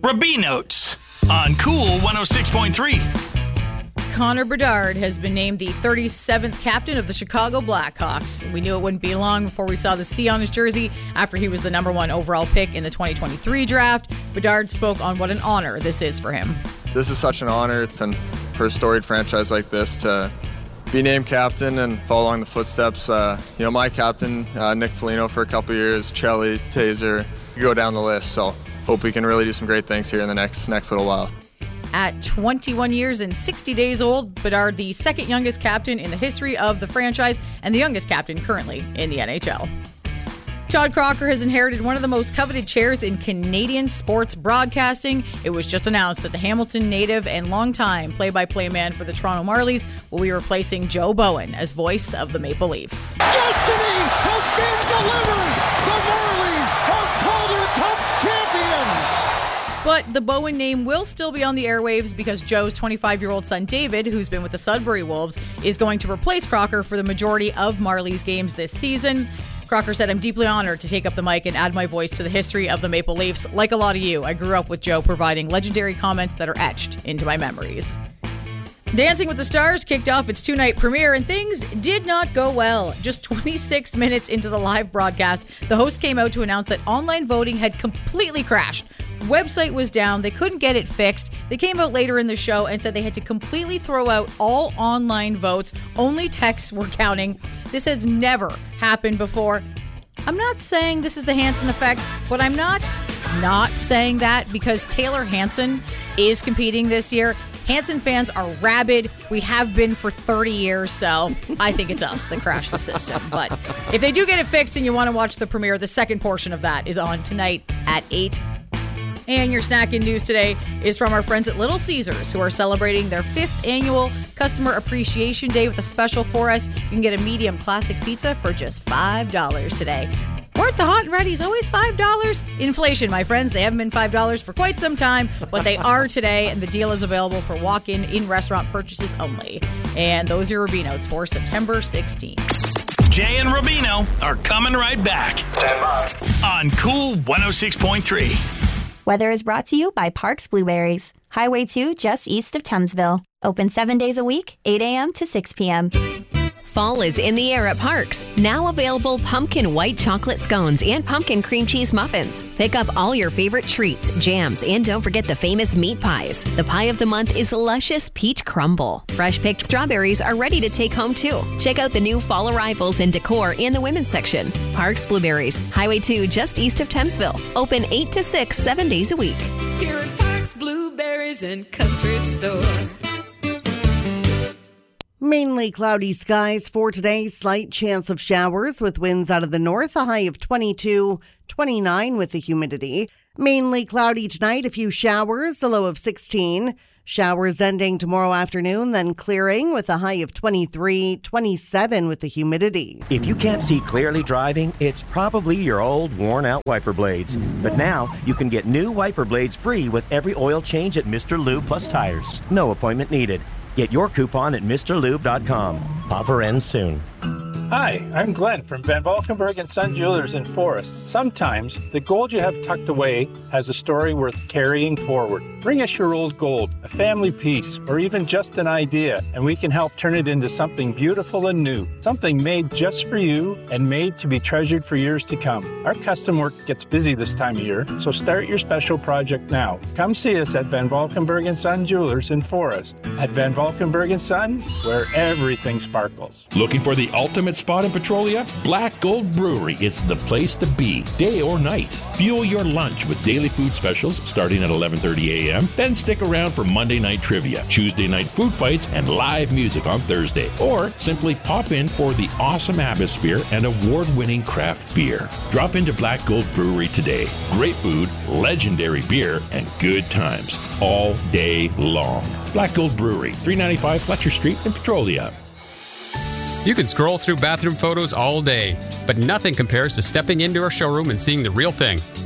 Rubinotes on Cool 106.3. Connor Bedard has been named the 37th captain of the Chicago Blackhawks. We knew it wouldn't be long before we saw the C on his jersey after he was the number one overall pick in the 2023 draft. Bedard spoke on what an honor this is for him. This is such an honor for a storied franchise like this to be named captain and follow along the footsteps. My captain, Nick Foligno, for a couple years, Chelly, Taser, you go down the list. So hope we can really do some great things here in the next little while. At 21 years and 60 days old, Bedard, the second youngest captain in the history of the franchise and the youngest captain currently in the NHL. Todd Crocker has inherited one of the most coveted chairs in Canadian sports broadcasting. It was just announced that the Hamilton native and longtime play-by-play man for the Toronto Marlies will be replacing Joe Bowen as voice of the Maple Leafs. Destiny has been delivered! The Marlies are Calder Cup champions! But the Bowen name will still be on the airwaves because Joe's 25-year-old son David, who's been with the Sudbury Wolves, is going to replace Crocker for the majority of Marlies games this season. Crocker said, "I'm deeply honored to take up the mic and add my voice to the history of the Maple Leafs. Like a lot of you, I grew up with Joe providing legendary comments that are etched into my memories." Dancing with the Stars kicked off its two-night premiere, and things did not go well. Just 26 minutes into the live broadcast, the host came out to announce that online voting had completely crashed. Website was down. They couldn't get it fixed. They came out later in the show and said they had to completely throw out all online votes. Only texts were counting. This has never happened before. I'm not saying this is the Hanson effect, but I'm not saying that because Taylor Hanson is competing this year. Hanson fans are rabid. We have been for 30 years, so I think it's us that crashed the system. But if they do get it fixed and you want to watch the premiere, the second portion of that is on tonight at 8. And your snacking news today is from our friends at Little Caesars, who are celebrating their 5th annual Customer Appreciation Day with a special for us. You can get a medium classic pizza for just $5 today. Weren't the hot and ready's always $5? Inflation, my friends. They haven't been $5 for quite some time, but they are today, and the deal is available for walk-in, in-restaurant purchases only. And those are your Rubinotes for September 16th. Jay and Rubino are coming right back on Cool 106.3. Weather is brought to you by Parks Blueberries. Highway 2 just east of Thamesville. Open 7 days a week, 8 a.m. to 6 p.m. Fall is in the air at Parks. Now available pumpkin white chocolate scones and pumpkin cream cheese muffins. Pick up all your favorite treats, jams, and don't forget the famous meat pies. The pie of the month is luscious peach crumble. Fresh picked strawberries are ready to take home too. Check out the new fall arrivals in decor in the women's section. Parks Blueberries, Highway 2 just east of Thamesville. Open 8 to 6, 7 days a week. Here at Parks Blueberries and Country Store. Mainly cloudy skies for today. Slight chance of showers with winds out of the north. A high of 22, 29 with the humidity. Mainly cloudy tonight. A few showers. A low of 16. Showers ending tomorrow afternoon, then clearing with a high of 23, 27 with the humidity. If you can't see clearly driving, it's probably your old worn-out wiper blades. But now you can get new wiper blades free with every oil change at Mr. Lube Plus Tires. No appointment needed. Get your coupon at MrLube.com. Offer ends soon. Hi, I'm Glenn from Van Valkenburg & Son Jewelers in Forest. Sometimes the gold you have tucked away has a story worth carrying forward. Bring us your old gold, a family piece, or even just an idea, and we can help turn it into something beautiful and new. Something made just for you and made to be treasured for years to come. Our custom work gets busy this time of year, so start your special project now. Come see us at Van Valkenburg & Son Jewelers in Forest. At Van Valkenburg & Son, where everything sparkles. Looking for the ultimate spot in Petrolia? Black Gold Brewery is the place to be, day or night. Fuel your lunch with daily food specials starting at 11:30 a.m. Then stick around for Monday night trivia, Tuesday night food fights, and live music on Thursday. Or simply pop in for the awesome atmosphere and award-winning craft beer. Drop into Black Gold Brewery today. Great food, legendary beer, and good times all day long. Black Gold Brewery, 395 Fletcher Street in Petrolia. You can scroll through bathroom photos all day, but nothing compares to stepping into our showroom and seeing the real thing.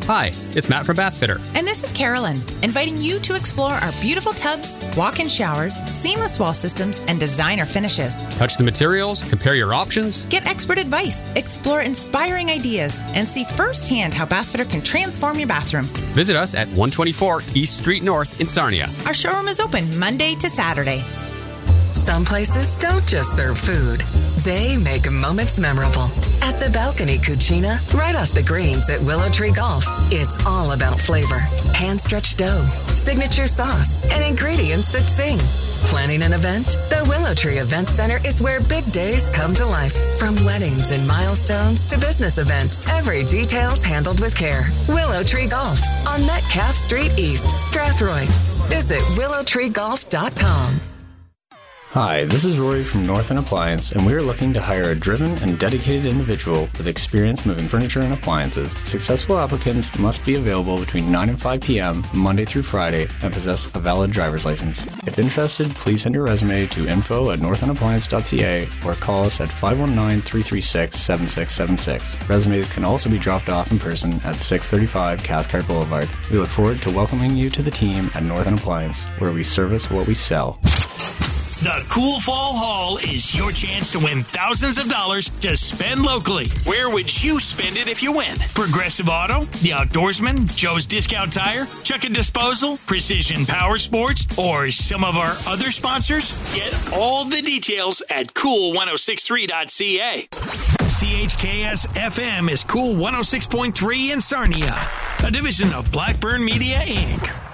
Hi, it's Matt from Bathfitter. And this is Carolyn, inviting you to explore our beautiful tubs, walk-in showers, seamless wall systems, and designer finishes. Touch the materials, compare your options. Get expert advice, explore inspiring ideas, and see firsthand how Bathfitter can transform your bathroom. Visit us at 124 East Street North in Sarnia. Our showroom is open Monday to Saturday. Some places don't just serve food. They make moments memorable. At the Balcony Cucina, right off the greens at Willow Tree Golf, it's all about flavor. Hand-stretched dough, signature sauce, and ingredients that sing. Planning an event? The Willow Tree Event Center is where big days come to life. From weddings and milestones to business events, every detail's handled with care. Willow Tree Golf on Metcalf Street East, Strathroy. Visit willowtreegolf.com. Hi, this is Rory from Northern Appliance, and we are looking to hire a driven and dedicated individual with experience moving furniture and appliances. Successful applicants must be available between 9 and 5 p.m. Monday through Friday and possess a valid driver's license. If interested, please send your resume to info@northernappliance.ca or call us at 519-336-7676. Resumes can also be dropped off in person at 635 Cathcart Boulevard. We look forward to welcoming you to the team at Northern Appliance, where we service what we sell. The Cool Fall Haul is your chance to win thousands of dollars to spend locally. Where would you spend it if you win? Progressive Auto, The Outdoorsman, Joe's Discount Tire, Chucka Disposal, Precision Power Sports, or some of our other sponsors? Get all the details at cool1063.ca. CHKS FM is Cool 106.3 in Sarnia, a division of Blackburn Media, Inc.